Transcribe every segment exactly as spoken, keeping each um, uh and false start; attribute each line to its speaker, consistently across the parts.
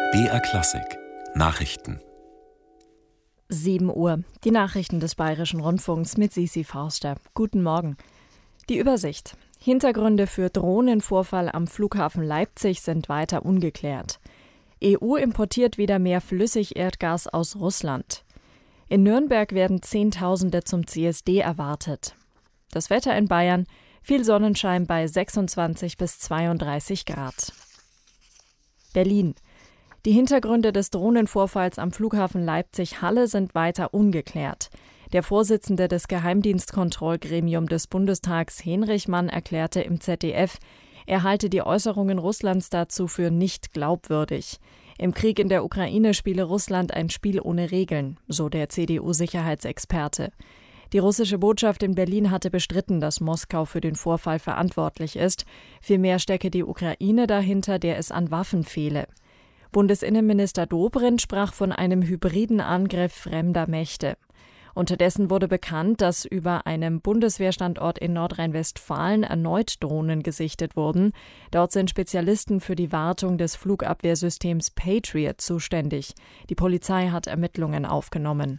Speaker 1: B R Klassik Nachrichten.
Speaker 2: sieben Uhr. Die Nachrichten des Bayerischen Rundfunks mit Sisi Forster. Guten Morgen. Die Übersicht. Hintergründe für Drohnenvorfall am Flughafen Leipzig sind weiter ungeklärt. E U importiert wieder mehr Flüssigerdgas aus Russland. In Nürnberg werden Zehntausende zum C S D erwartet. Das Wetter in Bayern: viel Sonnenschein bei sechsundzwanzig bis zweiunddreißig Grad. Berlin. Die Hintergründe des Drohnenvorfalls am Flughafen Leipzig-Halle sind weiter ungeklärt. Der Vorsitzende des Geheimdienstkontrollgremiums des Bundestags, Henrich Mann, erklärte im Z D F, er halte die Äußerungen Russlands dazu für nicht glaubwürdig. Im Krieg in der Ukraine spiele Russland ein Spiel ohne Regeln, so der C D U-Sicherheitsexperte. Die russische Botschaft in Berlin hatte bestritten, dass Moskau für den Vorfall verantwortlich ist. Vielmehr stecke die Ukraine dahinter, der es an Waffen fehle. Bundesinnenminister Dobrindt sprach von einem hybriden Angriff fremder Mächte. Unterdessen wurde bekannt, dass über einem Bundeswehrstandort in Nordrhein-Westfalen erneut Drohnen gesichtet wurden. Dort sind Spezialisten für die Wartung des Flugabwehrsystems Patriot zuständig. Die Polizei hat Ermittlungen aufgenommen.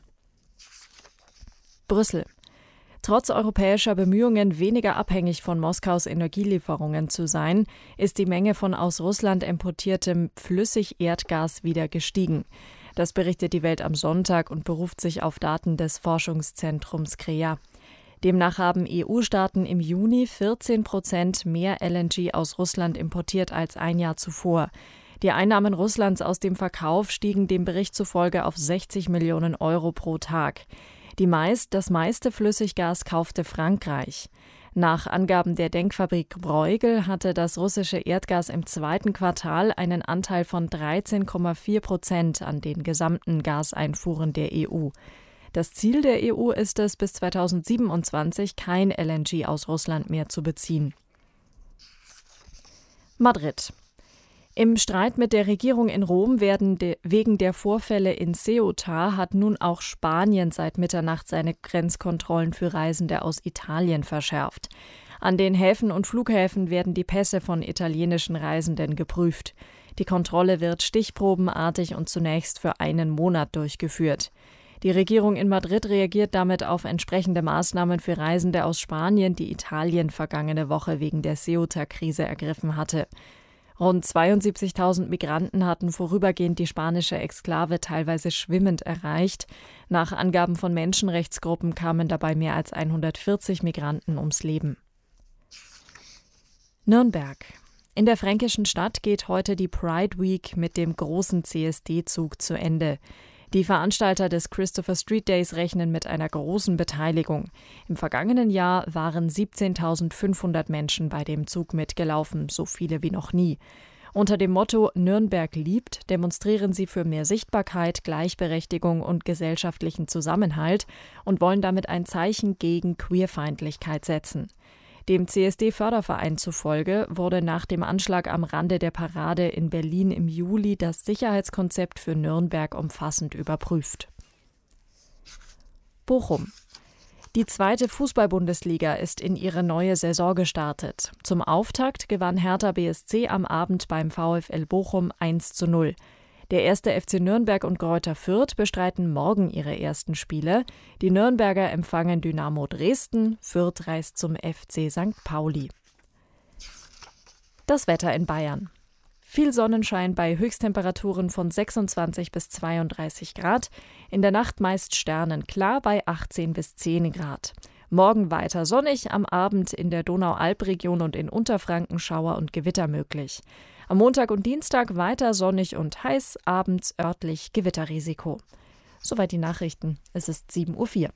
Speaker 2: Brüssel. Trotz europäischer Bemühungen, weniger abhängig von Moskaus Energielieferungen zu sein, ist die Menge von aus Russland importiertem Flüssigerdgas wieder gestiegen. Das berichtet die Welt am Sonntag und beruft sich auf Daten des Forschungszentrums C R E A. Demnach haben E U-Staaten im Juni vierzehn Prozent mehr L N G aus Russland importiert als ein Jahr zuvor. Die Einnahmen Russlands aus dem Verkauf stiegen dem Bericht zufolge auf sechzig Millionen Euro pro Tag. Die meist, das meiste Flüssiggas kaufte Frankreich. Nach Angaben der Denkfabrik Bruegel hatte das russische Erdgas im zweiten Quartal einen Anteil von dreizehn Komma vier Prozent an den gesamten Gaseinfuhren der E U. Das Ziel der E U ist es, bis zweitausendsiebenundzwanzig kein L N G aus Russland mehr zu beziehen. Madrid. Im Streit mit der Regierung in Rom werden de, wegen der Vorfälle in Ceuta hat nun auch Spanien seit Mitternacht seine Grenzkontrollen für Reisende aus Italien verschärft. An den Häfen und Flughäfen werden die Pässe von italienischen Reisenden geprüft. Die Kontrolle wird stichprobenartig und zunächst für einen Monat durchgeführt. Die Regierung in Madrid reagiert damit auf entsprechende Maßnahmen für Reisende aus Spanien, die Italien vergangene Woche wegen der Ceuta-Krise ergriffen hatte. Rund zweiundsiebzigtausend Migranten hatten vorübergehend die spanische Exklave teilweise schwimmend erreicht. Nach Angaben von Menschenrechtsgruppen kamen dabei mehr als hundertvierzig Migranten ums Leben. Nürnberg. In der fränkischen Stadt geht heute die Pride Week mit dem großen C S D-Zug zu Ende. Die Veranstalter des Christopher Street Days rechnen mit einer großen Beteiligung. Im vergangenen Jahr waren siebzehntausendfünfhundert Menschen bei dem Zug mitgelaufen, so viele wie noch nie. Unter dem Motto Nürnberg liebt demonstrieren sie für mehr Sichtbarkeit, Gleichberechtigung und gesellschaftlichen Zusammenhalt und wollen damit ein Zeichen gegen Queerfeindlichkeit setzen. Dem C S D-Förderverein zufolge wurde nach dem Anschlag am Rande der Parade in Berlin im Juli das Sicherheitskonzept für Nürnberg umfassend überprüft. Bochum. Die zweite Fußball-Bundesliga ist in ihre neue Saison gestartet. Zum Auftakt gewann Hertha B S C am Abend beim VfL Bochum eins zu null. Der erste F C Nürnberg und Greuther Fürth bestreiten morgen ihre ersten Spiele. Die Nürnberger empfangen Dynamo Dresden, Fürth reist zum F C Sankt Pauli. Das Wetter in Bayern. Viel Sonnenschein bei Höchsttemperaturen von sechsundzwanzig bis zweiunddreißig Grad. In der Nacht meist sternenklar bei achtzehn bis zehn Grad. Morgen weiter sonnig, am Abend in der Donau-Alp-Region und in Unterfranken Schauer und Gewitter möglich. Am Montag und Dienstag weiter sonnig und heiß, abends örtlich Gewitterrisiko. Soweit die Nachrichten. Es ist sieben Uhr vier.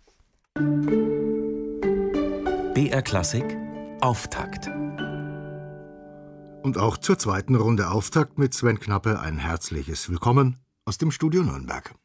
Speaker 1: B R Klassik Auftakt.
Speaker 3: Und auch zur zweiten Runde Auftakt mit Sven Knappe ein herzliches Willkommen aus dem Studio Nürnberg.